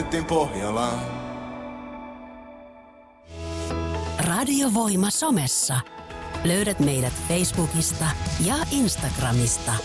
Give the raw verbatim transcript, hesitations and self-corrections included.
lennettiin Pohjolaan. Radiovoima somessa. Löydät meidät Facebookista ja Instagramista.